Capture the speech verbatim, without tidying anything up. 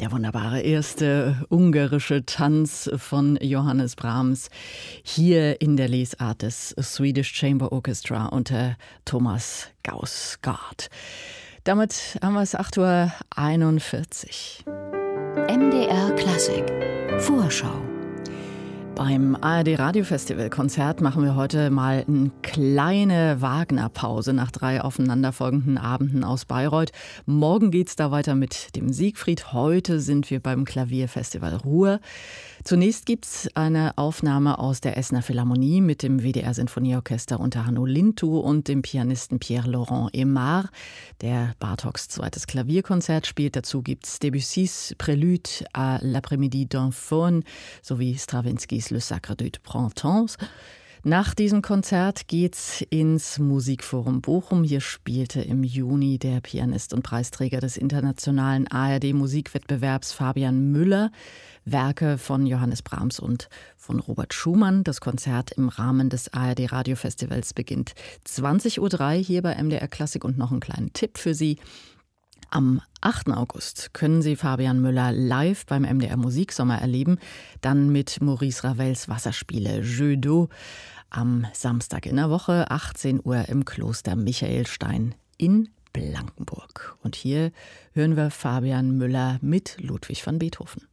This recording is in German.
Der wunderbare erste ungarische Tanz von Johannes Brahms hier in der Lesart des Swedish Chamber Orchestra unter Thomas Gausgaard. Damit haben wir es acht Uhr einundvierzig. M D R Klassik Vorschau. Beim A R D Radiofestival-Konzert machen wir heute mal eine kleine Wagner-Pause nach drei aufeinanderfolgenden Abenden aus Bayreuth. Morgen geht's da weiter mit dem Siegfried. Heute sind wir beim Klavierfestival Ruhr. Zunächst gibt's eine Aufnahme aus der Essener Philharmonie mit dem W D R-Sinfonieorchester unter Hanno Lintu und dem Pianisten Pierre-Laurent Aimard, der Bartoks zweites Klavierkonzert spielt. Dazu gibt's Debussys Prélude à l'après-midi d'un faune sowie Strawinskys Le Sacre du Printemps. Nach diesem Konzert geht's ins Musikforum Bochum. Hier spielte im Juni der Pianist und Preisträger des internationalen A R D-Musikwettbewerbs Fabian Müller Werke von Johannes Brahms und von Robert Schumann. Das Konzert im Rahmen des A R D-Radiofestivals beginnt zwanzig Uhr drei hier bei M D R Klassik. Und noch einen kleinen Tipp für Sie. Am achten August können Sie Fabian Müller live beim M D R Musiksommer erleben, dann mit Maurice Ravels Wasserspiele Jeux d'eau am Samstag in der Woche, achtzehn Uhr im Kloster Michaelstein in Blankenburg. Und hier hören wir Fabian Müller mit Ludwig van Beethoven.